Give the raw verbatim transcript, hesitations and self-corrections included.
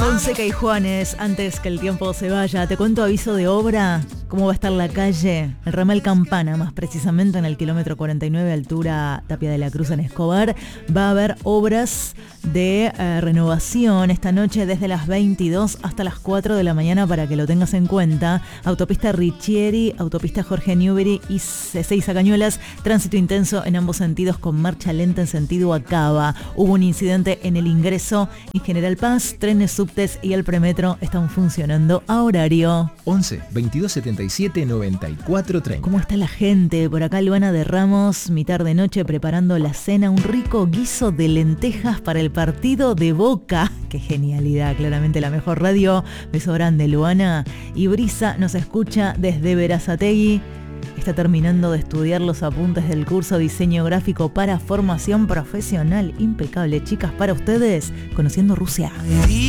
Fonseca y Juanes, antes que el tiempo se vaya, te cuento aviso de obra, cómo va a estar la calle, el ramal Campana, más precisamente en el kilómetro cuarenta y nueve, altura Tapia de la Cruz en Escobar. Va a haber obras de eh, renovación esta noche desde las veintidós hasta las cuatro de la mañana, para que lo tengas en cuenta. Autopista Richieri, autopista Jorge Newbery y Ezeiza Cañuelas, tránsito intenso en ambos sentidos con marcha lenta en sentido Acaba. Hubo un incidente en el ingreso en General Paz, trenes, subtes y el premetro están funcionando a horario. once, veintidós setenta y siete, noventa y cuatro treinta. ¿Cómo está la gente? Por acá Luana de Ramos, mi tarde noche preparando la cena, un rico guiso de lentejas para el partido de Boca. ¡Qué genialidad! Claramente la mejor radio. Beso grande, Luana. Y Brisa nos escucha desde Berazategui. Está terminando de estudiar los apuntes del curso Diseño Gráfico para Formación Profesional. Impecable, chicas, para ustedes, Conociendo Rusia.